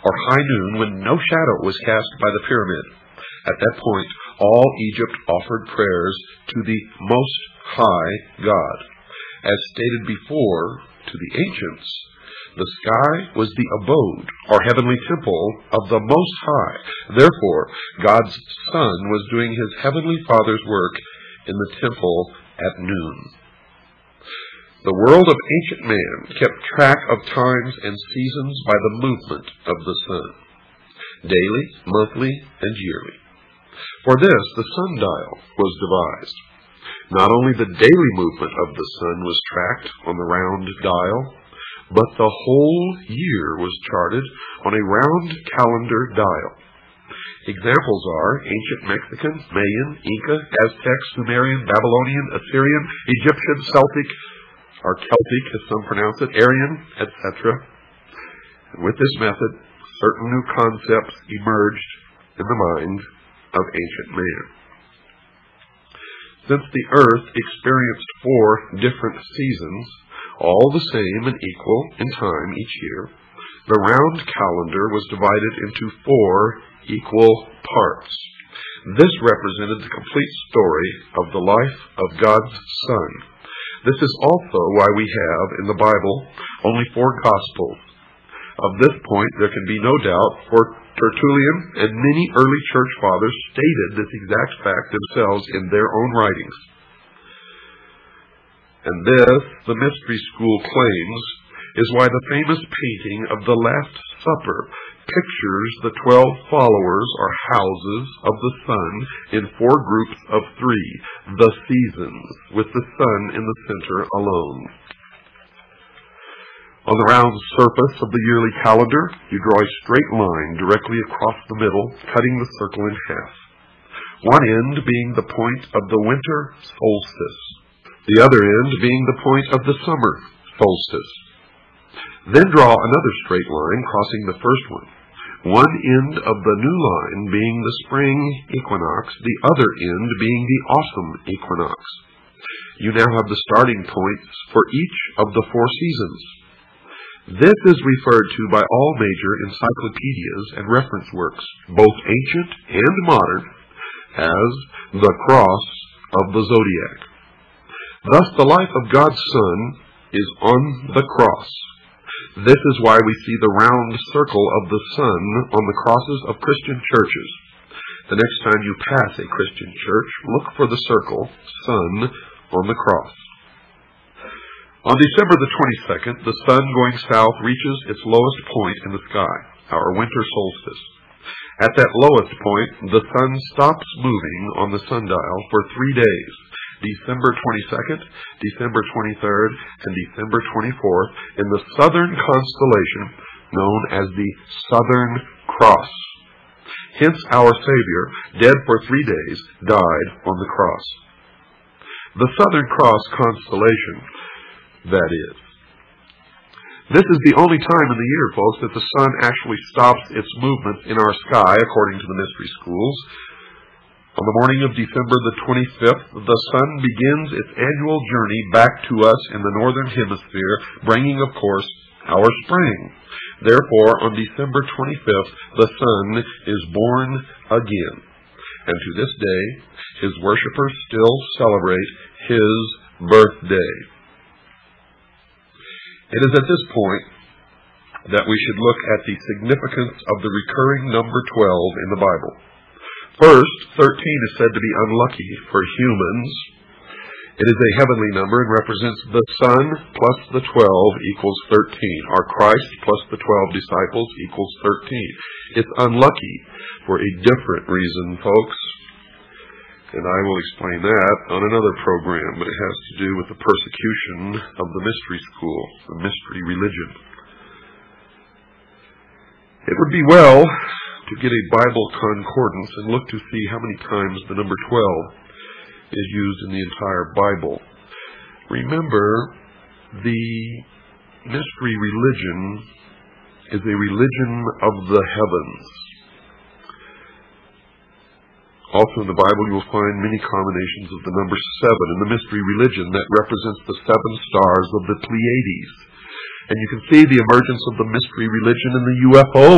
or high noon, when no shadow was cast by the pyramid. At that point, all Egypt offered prayers to the Most High God. As stated before, to the ancients, the sky was the abode, or heavenly temple, of the Most High. Therefore, God's Son was doing his heavenly Father's work in the temple at noon. The world of ancient man kept track of times and seasons by the movement of the sun, daily, monthly, and yearly. For this, the sundial was devised. Not only the daily movement of the sun was tracked on the round dial, but the whole year was charted on a round calendar dial. Examples are ancient Mexican, Mayan, Inca, Aztec, Sumerian, Babylonian, Assyrian, Egyptian, Celtic, or Celtic as some pronounce it, Aryan, etc. And with this method, certain new concepts emerged in the mind of ancient man. Since the earth experienced 4 different seasons, all the same and equal in time each year, the round calendar was divided into 4 equal parts. This represented the complete story of the life of God's Son. This is also why we have in the Bible only 4 Gospels. Of this point, there can be no doubt, for Tertullian and many early church fathers stated this exact fact themselves in their own writings. And this, the Mystery School claims, is why the famous painting of the Last Supper pictures the 12 followers or houses of the sun in 4 groups of 3, the seasons, with the sun in the center alone. On the round surface of the yearly calendar, you draw a straight line directly across the middle, cutting the circle in half. One end being the point of the winter solstice, the other end being the point of the summer solstice. Then draw another straight line crossing the first one end of the new line being the spring equinox, the other end being the autumn equinox. You now have the starting points for each of the 4 seasons. This is referred to by all major encyclopedias and reference works, both ancient and modern, as the cross of the zodiac. Thus, the life of God's Son is on the cross. This is why we see the round circle of the sun on the crosses of Christian churches. The next time you pass a Christian church, look for the circle, sun, on the cross. On December the 22nd, the sun going south reaches its lowest point in the sky, our winter solstice. At that lowest point, the sun stops moving on the sundial for 3 days, December 22nd, December 23rd, and December 24th, in the southern constellation known as the Southern Cross. Hence our Savior, dead for 3 days, died on the cross. The Southern Cross constellation, that is. This is the only time in the year, folks, that the sun actually stops its movement in our sky, according to the mystery schools. On the morning of December the 25th, the sun begins its annual journey back to us in the northern hemisphere, bringing, of course, our spring. Therefore, on December 25th, the sun is born again. And to this day, his worshippers still celebrate his birthday. It is at this point that we should look at the significance of the recurring number 12 in the Bible. First, 13 is said to be unlucky for humans. It is a heavenly number and represents the Son plus the 12 equals 13, or Christ plus the 12 disciples equals 13. It's unlucky for a different reason, folks. And I will explain that on another program, but it has to do with the persecution of the mystery school, the mystery religion. It would be well to get a Bible concordance and look to see how many times the number 12 is used in the entire Bible. Remember, the mystery religion is a religion of the heavens. Also in the Bible, you will find many combinations of the number 7 in the mystery religion that represents the 7 stars of the Pleiades. And you can see the emergence of the mystery religion in the UFO